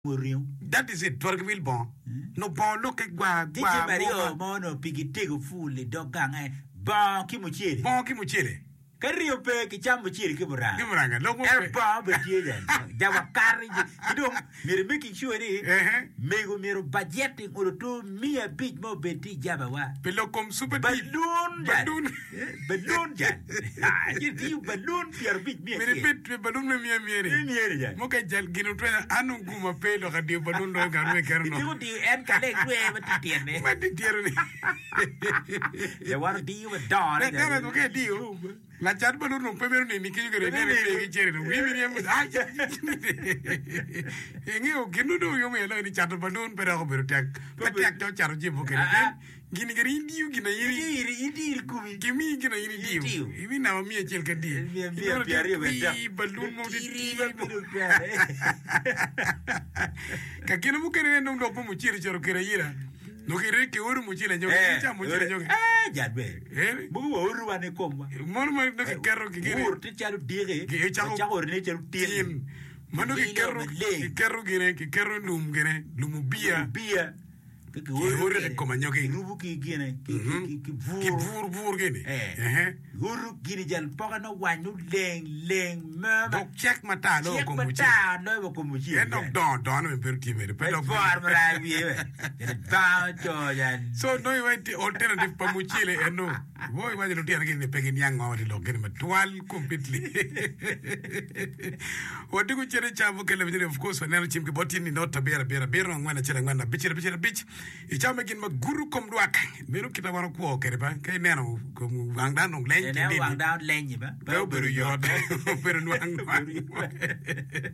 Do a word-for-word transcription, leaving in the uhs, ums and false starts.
That is it. Dwargville bon. No bon look at gua gua. Mario mono pigitego fully dogang bon kimuchiri. Bon kimuchiri. Cario pe che chiamo chiri che vorrà. Che vorrà, logo per bon per chiede. Devo carri do mi making sure di mego mero budgeting or to mia big mo beti jaba wa. Pelo com super balloon balloon balloon jan. Ah, you do balloon per big mia. Mi bit balloon mia mia. Mia jan. Mo che jal gino tra anu guma pelo che di balloon do garwe kerno. Ti di en kale kwe ma ti tiene. Ma ti tiene. Ya war di wa don. Ne dara ko che dio. La chat balloon non può ne che io che ne che c'era. Mi mi mi. Ah. Engi o gino do yo me la ni chat balloon per ho per tak. Per tak to charo jibo che. Gini gari dio gina yiri yiri yiri kumi kimi gina yiri dio ibi na mi e chel kan di mi mi piari benda balloon mo di ka kina mu kene no do po mu chiri chero kere yira no kere ke oru mu chile nyoge cha mu chile nyoge eh jadbe bu oru wane komba mon mo no ke kero ke gere oru te charu dire ke cha oru ne charu tin mano ke kero ke kero gere ke kero lum gere lumu bia bia che ora come gnocchi rubu ki gene ki ki vur ki vur vur gene eh uru gini jal poka no wanyu leng leng ma donc check mata lo ko mu ta no ko mu ji e donc don don me per ti mere per for mara vie e ba to ya so noi vai alternative pa mu chile e no voi vai lo tiene che ne peghi nyang di lo gene ma toal completely o digo chere chavo che le vedere of course ne chim che botini no tabera bera bera ngwana chere ngwana bichira bichira bich e chama gin ma guru kom duak mero kita waro ko kere ba kay neno ko wang dan nong len ne wang dan len ba pero yo pero no